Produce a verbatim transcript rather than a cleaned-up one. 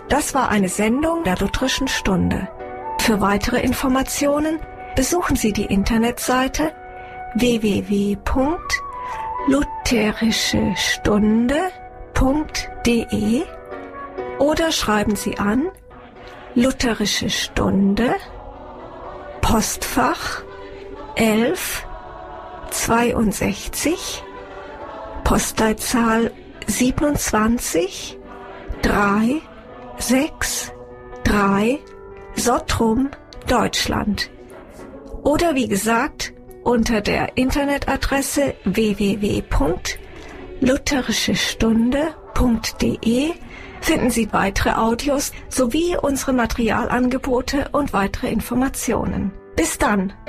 Das war eine Sendung der Lutherischen Stunde. Für weitere Informationen besuchen Sie die Internetseite w w w punkt lutherische stunde punkt d e oder schreiben Sie an Lutherische Stunde, Postfach elf zweiundsechzig, Postleitzahl siebenundzwanzig drei sechs drei, Sottrum, Deutschland. Oder wie gesagt, unter der Internetadresse w w w punkt lutherische stunde punkt d e finden Sie weitere Audios sowie unsere Materialangebote und weitere Informationen. Bis dann!